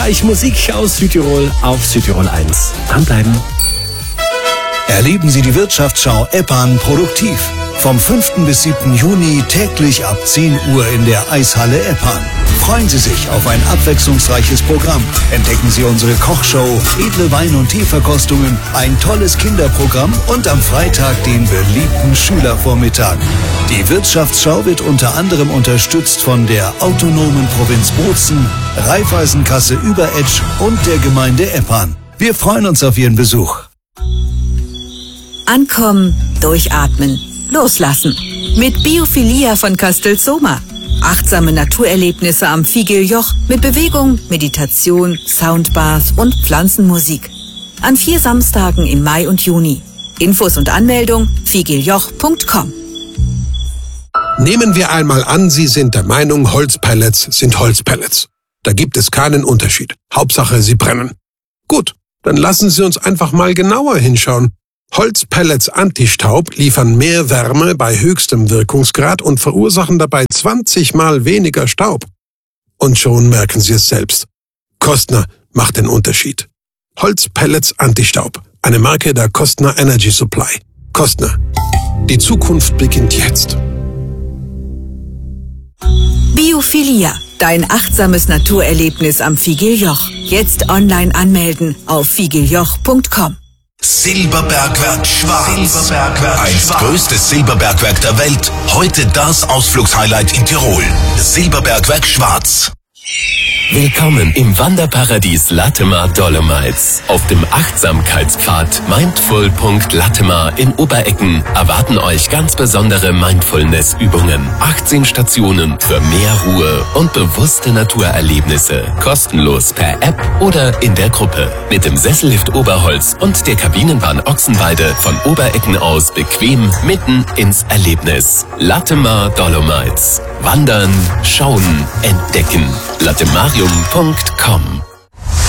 Gleich Musik aus Südtirol auf Südtirol 1. Dranbleiben. Erleben Sie die Wirtschaftsschau EPAN produktiv. Vom 5. bis 7. Juni täglich ab 10 Uhr in der Eishalle EPAN. Freuen Sie sich auf ein abwechslungsreiches Programm. Entdecken Sie unsere Kochshow, edle Wein- und Teeverkostungen, ein tolles Kinderprogramm und am Freitag den beliebten Schülervormittag. Die Wirtschaftsschau wird unter anderem unterstützt von der autonomen Provinz Bozen, Raiffeisenkasse Überetsch und der Gemeinde EPAN. Wir freuen uns auf Ihren Besuch. Ankommen, durchatmen, loslassen. Mit Biophilia von Castelsoma. Achtsame Naturerlebnisse am Figeljoch mit Bewegung, Meditation, Soundbath und Pflanzenmusik. An 4 Samstagen im Mai und Juni. Infos und Anmeldung figeljoch.com. Nehmen wir einmal an, Sie sind der Meinung, Holzpellets sind Holzpellets. Da gibt es keinen Unterschied. Hauptsache, sie brennen. Gut, dann lassen Sie uns einfach mal genauer hinschauen. Holzpellets Antistaub liefern mehr Wärme bei höchstem Wirkungsgrad und verursachen dabei 20 Mal weniger Staub. Und schon merken Sie es selbst. Kostner macht den Unterschied. Holzpellets Antistaub, eine Marke der Kostner Energy Supply. Kostner. Die Zukunft beginnt jetzt. Biophilia, dein achtsames Naturerlebnis am Figeljoch. Jetzt online anmelden auf figeljoch.com. Silberbergwerk Schwarz. Einst größtes Silberbergwerk der Welt, heute das Ausflugshighlight in Tirol. Silberbergwerk Schwarz. Willkommen im Wanderparadies Latemar Dolomites. Auf dem Achtsamkeitspfad Mindful.Latemar in Oberecken erwarten euch ganz besondere Mindfulness-Übungen. 18 Stationen für mehr Ruhe und bewusste Naturerlebnisse. Kostenlos per App oder in der Gruppe. Mit dem Sessellift Oberholz und der Kabinenbahn Ochsenweide von Oberecken aus bequem mitten ins Erlebnis. Latemar Dolomites. Wandern, schauen, entdecken. latemarium.com